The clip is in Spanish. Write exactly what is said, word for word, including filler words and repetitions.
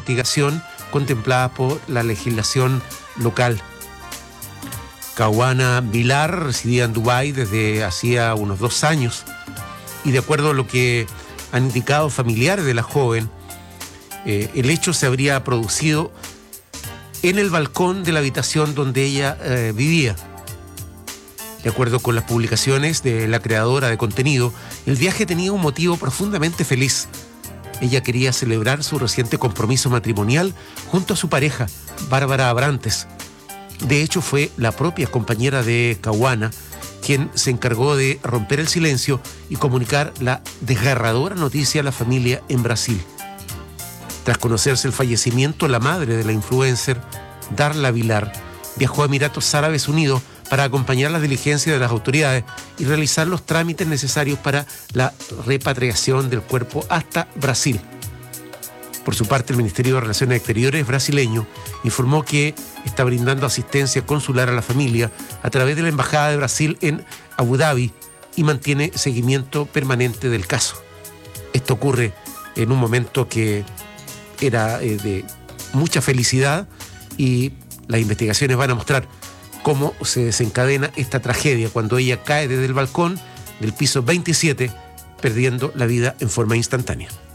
investigación contemplada por la legislación local. Caguana Vilar residía en Dubái desde hacía unos dos años y de acuerdo a lo que han indicado familiares de la joven, eh, el hecho se habría producido en el balcón de la habitación donde ella eh, vivía. De acuerdo con las publicaciones de la creadora de contenido, el viaje tenía un motivo profundamente feliz. Ella quería celebrar su reciente compromiso matrimonial junto a su pareja, Bárbara Abrantes. De hecho, fue la propia compañera de Caguana quien se encargó de romper el silencio y comunicar la desgarradora noticia a la familia en Brasil. Tras conocerse el fallecimiento, la madre de la influencer, Darla Vilar, viajó a Emiratos Árabes Unidos para acompañar las diligencias de las autoridades y realizar los trámites necesarios para la repatriación del cuerpo hasta Brasil. Por su parte, el Ministerio de Relaciones Exteriores brasileño informó que está brindando asistencia consular a la familia a través de la Embajada de Brasil en Abu Dhabi y mantiene seguimiento permanente del caso. Esto ocurre en un momento que era eh, de mucha felicidad y las investigaciones van a mostrar cómo se desencadena esta tragedia cuando ella cae desde el balcón del piso veintisiete, perdiendo la vida en forma instantánea.